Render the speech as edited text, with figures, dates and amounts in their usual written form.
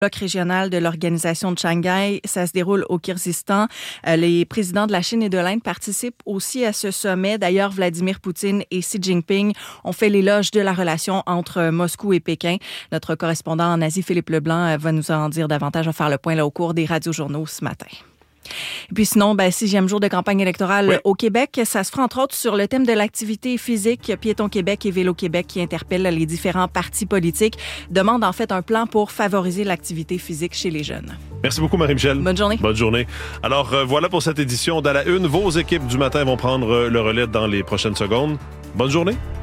bloc régional de l'Organisation de Shanghai. Ça se déroule au Kirghizistan. Les présidents de la Chine et de l'Inde participent aussi à ce sommet. D'ailleurs, Vladimir Poutine et Xi Jinping ont fait l'éloge de la relation entre Moscou et Pékin. Notre correspondant en Asie, Philippe Leblanc, va nous en dire davantage, va faire le point là, au cours des radiojournaux ce matin. Et puis sinon, 6e jour de campagne électorale au Québec. Ça se fera entre autres sur le thème de l'activité physique. Piéton Québec et Vélo Québec qui interpellent les différents partis politiques demandent en fait un plan pour favoriser l'activité physique chez les jeunes. Merci beaucoup, Marie-Michel. Bonne journée. Bonne journée. Alors, voilà pour cette édition d'À la Une. Vos équipes du matin vont prendre le relais dans les prochaines secondes. Bonne journée.